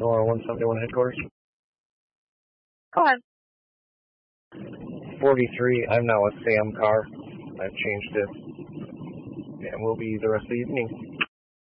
Aurora 171 headquarters. Go ahead. 43, I'm now with Sam Carr. I've changed it. And we'll be the rest of the evening.